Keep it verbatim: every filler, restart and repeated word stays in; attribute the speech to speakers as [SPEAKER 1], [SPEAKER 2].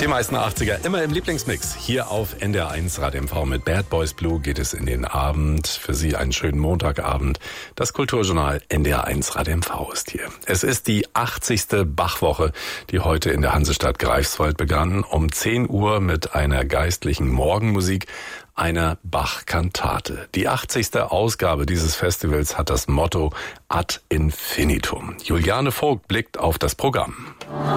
[SPEAKER 1] Die meisten achtziger immer im Lieblingsmix. Hier auf N D R eins Radio M V mit Bad Boys Blue geht es in den Abend. Für Sie einen schönen Montagabend. Das Kulturjournal N D R eins Radio M V ist hier. Es ist die achtzigste Bachwoche, die heute in der Hansestadt Greifswald begann. Um zehn Uhr mit einer geistlichen Morgenmusik, einer Bach-Kantate. Die achtzigste Ausgabe dieses Festivals hat das Motto Ad Infinitum. Juliane Vogt blickt auf das Programm.